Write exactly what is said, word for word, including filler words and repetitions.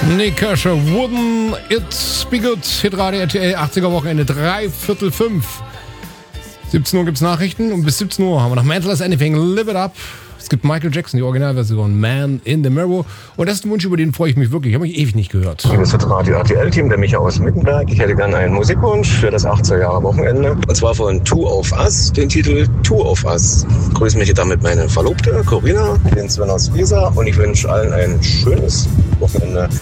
Nick Kershaw, Wouldn't It Be Good? Hitradio R T L, achtziger Wochenende, drei Viertel fünf. siebzehn Uhr gibt's Nachrichten und bis siebzehn Uhr haben wir noch Mental as Anything, Live It Up. Es gibt Michael Jackson, die Originalversion, Man in the Mirror. Und das ist ein Wunsch, über den freue ich mich wirklich. Ich habe mich ewig nicht gehört. Liebes Radio R T L-Team, der Micha aus Mittenberg. Ich hätte gerne einen Musikwunsch für das achtziger-Jahre-Wochenende. Und zwar von Two of Us, den Titel Two of Us. Ich grüße mich damit meine Verlobte, Corinna, den Sven aus Wiesa. Und ich wünsche allen ein schönes Wochenende.